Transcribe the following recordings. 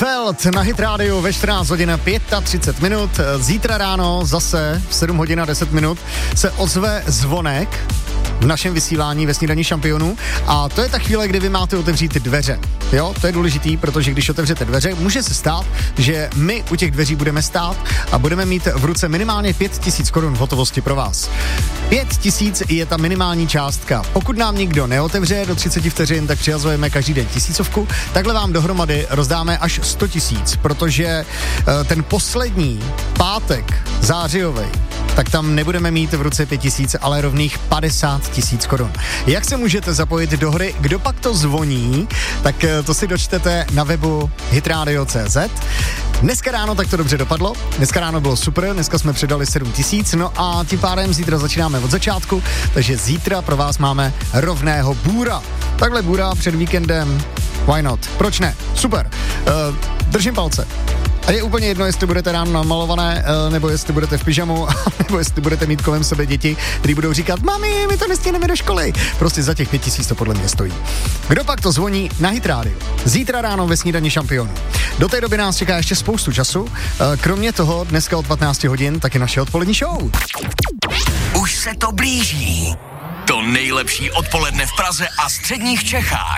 Felt na Hit Radio ve 14 hodin 35 minut. Zítra ráno zase v 7 hodin a 10 minut se ozve zvonek v našem vysílání ve Snídani šampionů a to je ta chvíle, kdy vy máte otevřít ty dveře. Jo, to je důležitý, protože když otevřete dveře, může se stát, že my u těch dveří budeme stát a budeme mít v ruce minimálně 5 000 korun v hotovosti pro vás. 5 000 je ta minimální částka. Pokud nám nikdo neotevře do 30 vteřin, tak přihazujeme každý den 1000. Takhle vám dohromady rozdáme až 100 000, protože ten poslední pátek zářijovej, tak tam nebudeme mít v ruce 5 000, ale rovných 50 000 korun. Jak se můžete zapojit do hry, kdo pak to zvoní, tak to si dočtete na webu hitradio.cz. Dneska ráno tak to dobře dopadlo, dneska ráno bylo super, dneska jsme přidali 7 000, no a tím pádem zítra začínáme od začátku, takže zítra pro vás máme rovného bůra. Takhle bůra před víkendem, why not? Proč ne? Super. Držím palce. A je úplně jedno, jestli budete ráno namalované, nebo jestli budete v pyžamu, nebo jestli budete mít kolem sebe děti, kteří budou říkat, mami, my to nestihneme do školy. Prostě za těch 5 000 to podle mě stojí. Kdo pak to zvoní na Hit Radio? Zítra ráno ve Snídani šampionů. Do té doby nás čeká ještě spoustu času. Kromě toho dneska od 15 hodin taky naše odpolední show. Už se to blíží. To nejlepší odpoledne v Praze a středních Čechách.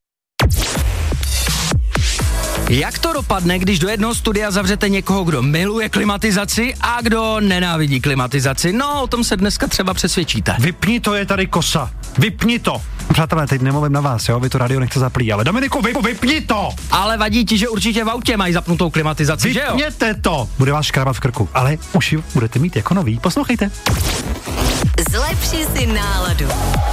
Jak to dopadne, když do jednoho studia zavřete někoho, kdo miluje klimatizaci a kdo nenávidí klimatizaci? No, o tom se dneska třeba přesvědčíte. Vypni to, je tady kosa. Vypni to. Přátelé, teď nemluvím na vás, jo, vy to radio nechce zaplý, ale Dominiku, vypni to! Ale vadí ti, že určitě v autě mají zapnutou klimatizaci, že jo? Vypněte to! Bude vás škrábat v krku, ale už ji budete mít jako nový, poslouchejte. Zlepši si náladu.